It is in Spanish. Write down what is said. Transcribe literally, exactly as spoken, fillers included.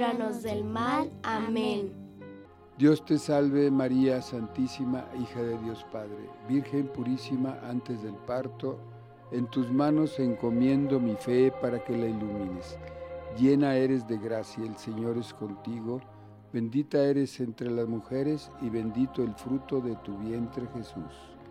líbranos del mal. Amén. Dios te salve María Santísima, hija de Dios Padre, Virgen purísima antes del parto, en tus manos encomiendo mi fe para que la ilumines. Llena eres de gracia, el Señor es contigo, bendita eres entre las mujeres y bendito el fruto de tu vientre Jesús.